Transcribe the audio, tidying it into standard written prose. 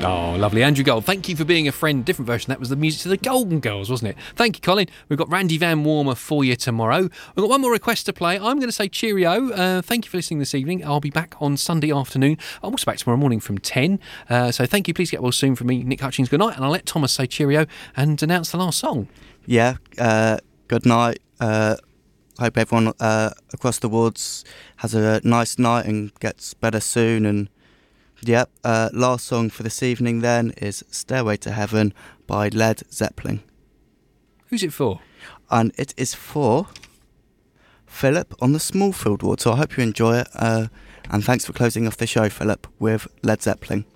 Oh, lovely. Andrew Gold, thank you for being a friend. Different version. That was the music to the Golden Girls, wasn't it? Thank you, Colin. We've got Randy Van Warmer for you tomorrow. We've got one more request to play. I'm going to say cheerio. Thank you for listening this evening. I'll be back on Sunday afternoon. I'm also back tomorrow morning from 10. So thank you. Please get well soon from me, Nick Hutchings. Good night. And I'll let Thomas say cheerio and announce the last song. Yeah, good night. Hope everyone across the woods has a nice night and gets better soon. And yep, last song for this evening then is Stairway to Heaven by Led Zeppelin. Who's it for? And it is for Philip on the Smallfield ward. So I hope you enjoy it. And thanks for closing off the show, Philip, with Led Zeppelin.